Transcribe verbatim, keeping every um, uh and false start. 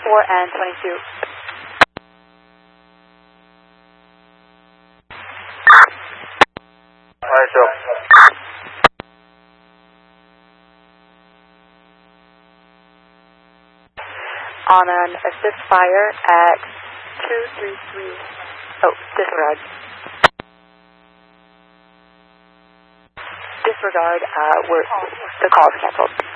four and twenty-two. Alright, so. On an assist fire at two three three. Oh, disregard. Disregard, uh, we're, the call is canceled.